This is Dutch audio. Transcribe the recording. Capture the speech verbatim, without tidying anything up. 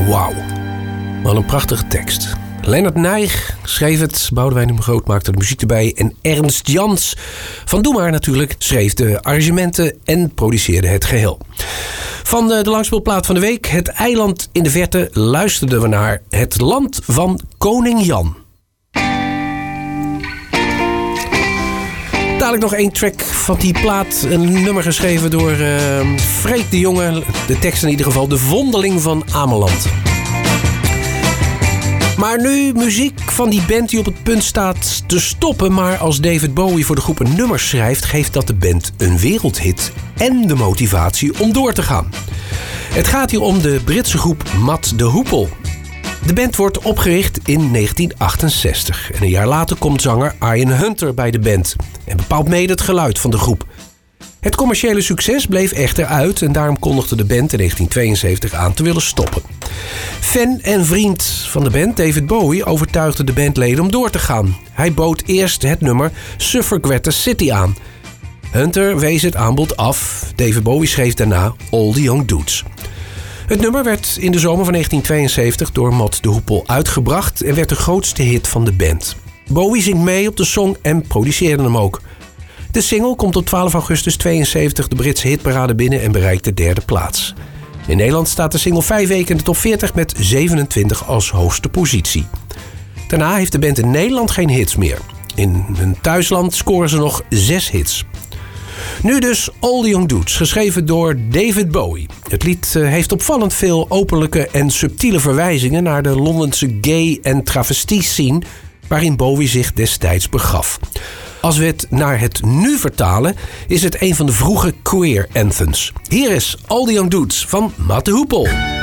Wauw, wat een prachtige tekst. Lennart Nijg schreef het, Boudewijn de Groot maakte de muziek erbij en Ernst Jans van Doe Maar natuurlijk schreef de arrangementen en produceerde het geheel. Van de langspeelplaat van de week, Het eiland in de verte, luisterden we naar Het land van Koning Jan. Dadelijk nog één track van die plaat. Een nummer geschreven door uh, Freek de Jonge. De tekst in ieder geval. De Vondeling van Ameland. Maar nu muziek van die band die op het punt staat te stoppen. Maar als David Bowie voor de groep een nummer schrijft, geeft dat de band een wereldhit en de motivatie om door te gaan. Het gaat hier om de Britse groep Mat de Hoepel. De band wordt opgericht in negentien achtenzestig. En een jaar later komt zanger Ian Hunter bij de band en bepaalt mede het geluid van de groep. Het commerciële succes bleef echter uit en daarom kondigde de band in negentien tweeënzeventig aan te willen stoppen. Fan en vriend van de band, David Bowie, overtuigde de bandleden om door te gaan. Hij bood eerst het nummer Suffragette City aan. Hunter wees het aanbod af. David Bowie schreef daarna All the Young Dudes. Het nummer werd in de zomer van negentien tweeënzeventig door Mat de Hoepel uitgebracht en werd de grootste hit van de band. Bowie zingt mee op de song en produceerde hem ook. De single komt op twaalf augustus tweeënzeventig de Britse hitparade binnen en bereikt de derde plaats. In Nederland staat de single vijf weken in de top veertig met zevenentwintig als hoogste positie. Daarna heeft de band in Nederland geen hits meer. In hun thuisland scoren ze nog zes hits. Nu dus All the Young Dudes, geschreven door David Bowie. Het lied heeft opvallend veel openlijke en subtiele verwijzingen naar de Londense gay- en travestie-scene waarin Bowie zich destijds begaf. Als we het naar het nu vertalen, is het een van de vroege queer anthems. Hier is All the Young Dudes van Mat de Hoepel.